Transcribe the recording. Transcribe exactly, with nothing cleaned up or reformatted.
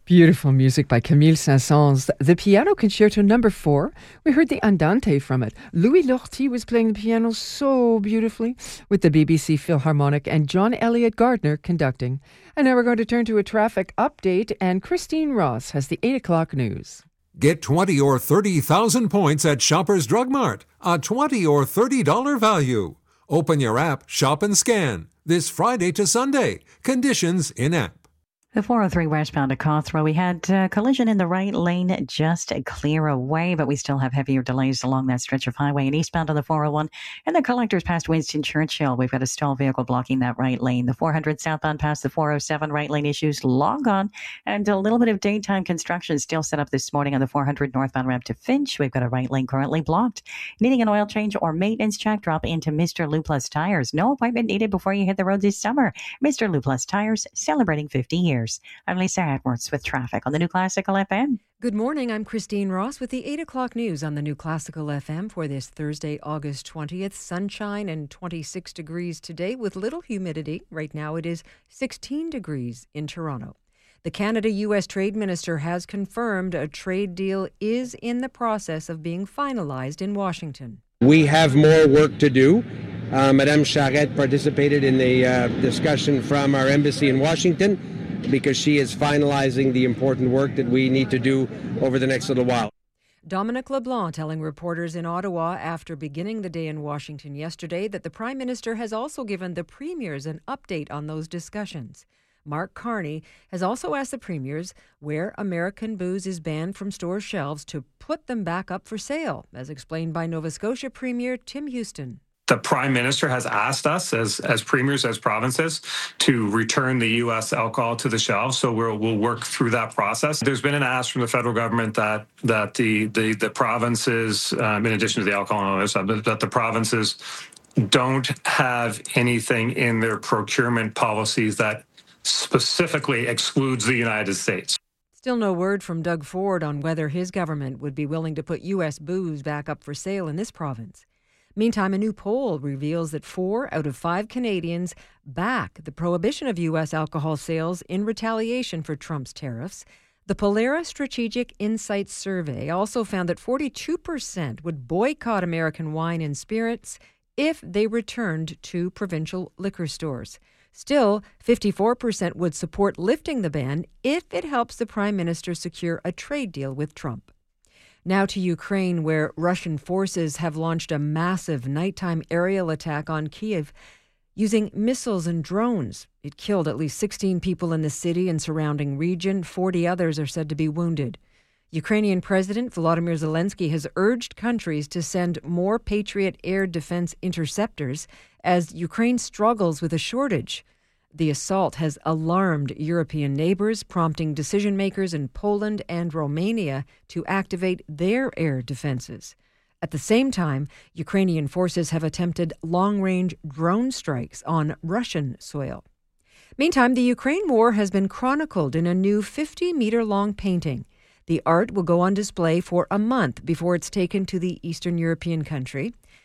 Beautiful music by Camille Saint-Saëns. The piano concerto number four. We heard the Andante from it. Louis Lortie was playing the piano so beautifully with the B B C Philharmonic and John Elliott Gardner conducting. And now we're going to turn to a traffic update, and Christine Ross has the eight o'clock news. Get twenty or thirty thousand points at Shoppers Drug Mart. A twenty or thirty dollars value. Open your app, shop and scan. This Friday to Sunday. Conditions in-app. The four oh three westbound to Cawthra, we had a collision in the right lane just clear away, but we still have heavier delays along that stretch of highway. And eastbound on the four oh one and the collectors past Winston Churchill, we've got a stalled vehicle blocking that right lane. The four hundred southbound past the four oh seven right lane issues long gone, and a little bit of daytime construction still set up this morning on the four hundred northbound ramp to Finch. We've got a right lane currently blocked. Needing an oil change or maintenance check, drop into Mister Lou Plus Tires. No appointment needed before you hit the road this summer. Mister Lou Plus Tires, celebrating fifty years. I'm Lisa Edwards with traffic on the New Classical F M. Good morning. I'm Christine Ross with the eight o'clock news on the New Classical F M for this Thursday, August twentieth. Sunshine and twenty-six degrees today with little humidity. Right now it is sixteen degrees in Toronto. The Canada-U S Trade Minister has confirmed a trade deal is in the process of being finalized in Washington. We have more work to do. Uh, Madame Charette participated in the uh, discussion from our embassy in Washington, because she is finalizing the important work that we need to do over the next little while. Dominic LeBlanc telling reporters in Ottawa after beginning the day in Washington yesterday that the Prime Minister has also given the Premiers an update on those discussions. Mark Carney has also asked the Premiers where American booze is banned from store shelves to put them back up for sale, as explained by Nova Scotia Premier Tim Houston. The Prime Minister has asked us as as premiers, as provinces, to return the U S alcohol to the shelves. So we'll we'll work through that process. There's been an ask from the federal government that that the the, the provinces, um, in addition to the alcohol and other stuff, that the provinces don't have anything in their procurement policies that specifically excludes the United States. Still no word from Doug Ford on whether his government would be willing to put U S booze back up for sale in this province. Meantime, a new poll reveals that four out of five Canadians back the prohibition of U S alcohol sales in retaliation for Trump's tariffs. The Polaris Strategic Insights Survey also found that forty-two percent would boycott American wine and spirits if they returned to provincial liquor stores. Still, fifty-four percent would support lifting the ban if it helps the Prime Minister secure a trade deal with Trump. Now to Ukraine, where Russian forces have launched a massive nighttime aerial attack on Kyiv using missiles and drones. It killed at least sixteen people in the city and surrounding region. forty others are said to be wounded. Ukrainian President Volodymyr Zelensky has urged countries to send more Patriot air defense interceptors as Ukraine struggles with a shortage. The assault has alarmed European neighbors, prompting decision makers in Poland and Romania to activate their air defenses. At the same time, Ukrainian forces have attempted long-range drone strikes on Russian soil. Meantime, the Ukraine war has been chronicled in a new fifty-meter-long painting. The art will go on display for a month before it's taken to the Eastern European country.